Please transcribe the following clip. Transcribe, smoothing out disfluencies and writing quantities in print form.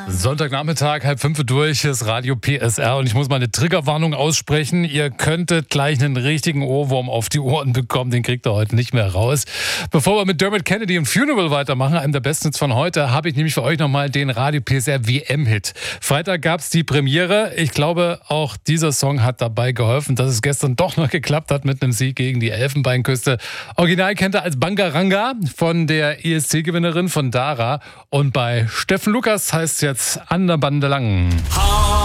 Sonntagnachmittag, 4:30 durch, ist Radio PSR und ich muss mal eine Triggerwarnung aussprechen. Ihr könntet gleich einen richtigen Ohrwurm auf die Ohren bekommen, den kriegt ihr heute nicht mehr raus. Bevor wir mit Dermot Kennedy und Funeral weitermachen, einem der besten Hits von heute, habe ich nämlich für euch nochmal den Radio PSR WM-Hit. Freitag gab es die Premiere. Ich glaube, auch dieser Song hat dabei geholfen, dass es gestern doch noch geklappt hat mit einem Sieg gegen die Elfenbeinküste. Original kennt er als Bangaranga von der ESC-Gewinnerin von Dara. Und bei Steffen Lukas heißt es jetzt An der Bande lang.